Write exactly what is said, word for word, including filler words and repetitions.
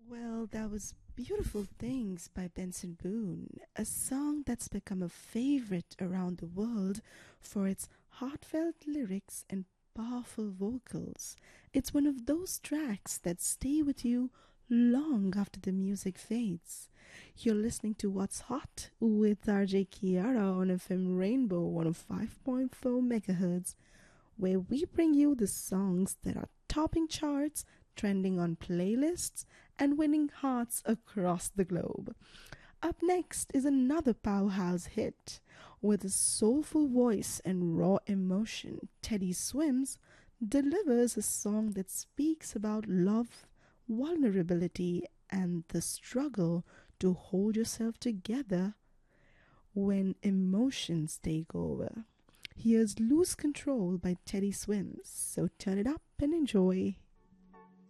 Well, that was Beautiful Things by Benson Boone, a song that's become a favorite around the world for its heartfelt lyrics and powerful vocals. It's one of those tracks that stay with you long after the music fades. You're listening to What's Hot with R J Kiara on F M Rainbow one oh five point four megahertz, where we bring you the songs that are topping charts, trending on playlists, and winning hearts across the globe. Up next is another powerhouse hit. With a soulful voice and raw emotion, Teddy Swims delivers a song that speaks about love, vulnerability, and the struggle to hold yourself together when emotions take over. Here's Lose Control by Teddy Swims, so turn it up and enjoy.